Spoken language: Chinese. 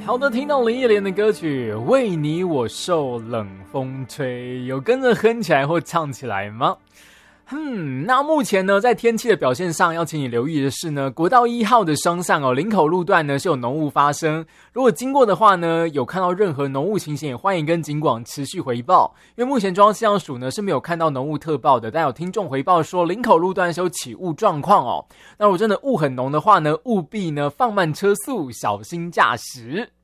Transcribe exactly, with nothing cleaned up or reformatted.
好的，听到林忆莲的歌曲《为你我受冷风吹》，有跟着哼起来或唱起来吗？嗯，那目前呢，在天气的表现上，要请你留意的是呢，国道一号的双向哦，林口路段呢是有浓雾发生。如果经过的话呢，有看到任何浓雾情形，也欢迎跟警广持续回报。因为目前中央气象署呢是没有看到浓雾特报的，但有听众回报说林口路段是有起雾状况哦。那如果真的雾很浓的话呢，务必呢放慢车速，小心驾驶。